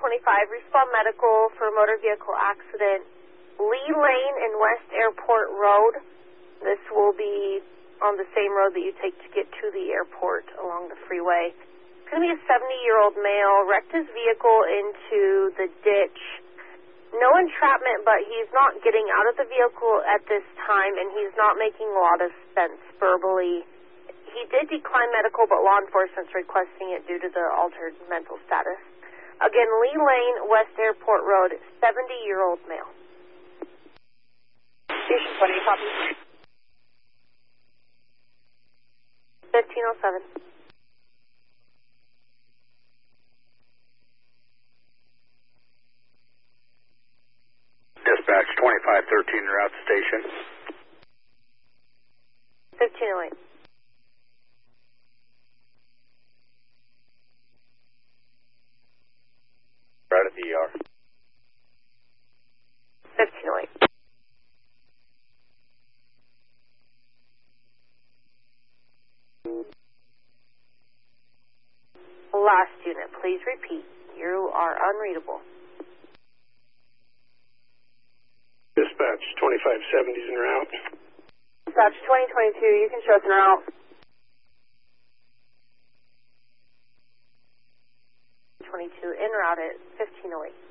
respond medical for motor vehicle accident. Lee Lane and West Airport Road. This will be on the same road that you take to get to the airport along the freeway. It's going to be a 70-year-old male, wrecked his vehicle into the ditch. No entrapment, but he's not getting out of the vehicle at this time, and he's not making a lot of sense verbally. He did decline medical, but law enforcement's requesting it due to the altered mental status. Again, Lee Lane, West Airport Road, 70-year-old male. Station 20, copy. 1507. Dispatch 2513, route to station. 1508. Right at the ER. 1508. Last unit, please repeat. You are unreadable. Dispatch 2570 is en route. Dispatch 2022, you can show us en route. 22 en route at 1508.